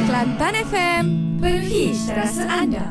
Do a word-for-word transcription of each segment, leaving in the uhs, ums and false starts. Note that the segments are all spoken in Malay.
Kelantan F M, penuhi rasa anda.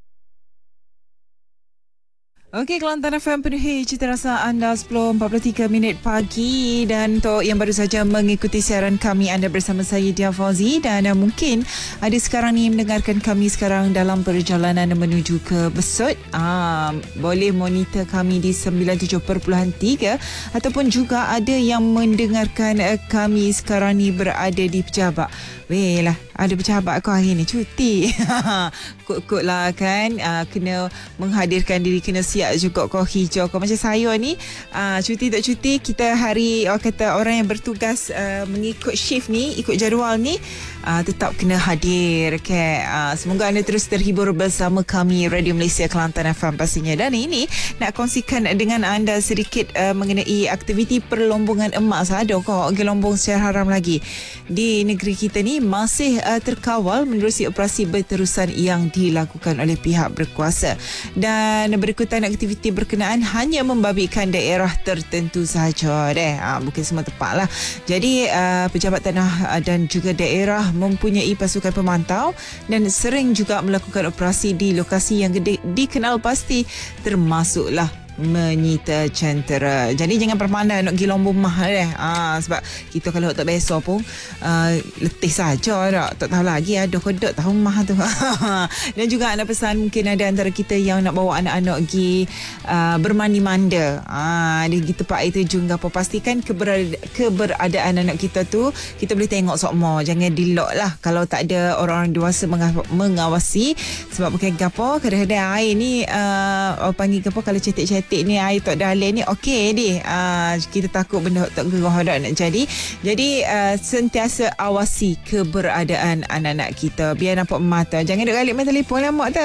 Okey, Kelantan F M penuhi cita rasa anda sepuluh empat puluh tiga minit pagi. Dan untuk yang baru saja mengikuti siaran kami, anda bersama saya Dia Fauzi. Dan uh, mungkin ada sekarang ni mendengarkan kami sekarang dalam perjalanan menuju ke Besut. uh, Boleh monitor kami di sembilan puluh tujuh perpuluhan tiga. Ataupun juga ada yang mendengarkan uh, kami sekarang ni berada di Pejabat. Weh lah, ada pejabat kau hari ni cuti. Kut-kut lah kan, uh, kena menghadirkan diri, kena siap juga kau hijau kau. Macam saya ni, uh, cuti tak cuti, kita hari orang kata orang yang bertugas uh, mengikut shift ni, ikut jadual ni, uh, tetap kena hadir. Okay? Uh, semoga anda terus terhibur bersama kami Radio Malaysia Kelantan F M pastinya. Dan ini nak kongsikan dengan anda sedikit uh, mengenai aktiviti perlombongan emas. Ada kok gelombong secara haram lagi di negeri kita ni masih uh, terkawal menerusi operasi berterusan yang dilakukan oleh pihak berkuasa. Dan berikutan aktiviti berkenaan hanya membabitkan daerah tertentu sahaja deh. Ha, bukan semua tempat lah. Jadi uh, pejabat tanah dan juga daerah mempunyai pasukan pemantau dan sering juga melakukan operasi di lokasi yang gede, dikenal pasti, termasuklah menyita cantera. Jadi jangan berpandai nak pergi lombong mahal deh. Ah, sebab kita kalau tak biasa pun uh, letih saja tak, tak tahu lagi ada kodok tahu mah tu. Dan juga anda pesan mungkin ada antara kita yang nak bawa anak-anak pergi uh, bermandi manda. Ah, di tempat air terjun ke apa, pastikan keberada, keberadaan anak kita tu kita boleh tengok sokmo. Jangan dilok lah kalau tak ada orang-orang dewasa mengawasi. Sebab bukan gapo, kadang-kadang air ni uh, orang panggil gapo, kalau cetek-cetek ni air tak dalai ni okey deh. Uh, kita takut benda tak gerah dah nak jadi. Jadi uh, sentiasa awasi keberadaan anak-anak kita biar nampak mata. Jangan duk galik main telefon lah mak tu.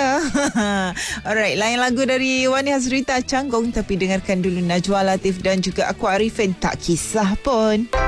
Alright, lain lagu dari Wani Hazrita Canggung, tapi dengarkan dulu Najwa Latif dan juga Aku Arifin, Tak Kisah Pun.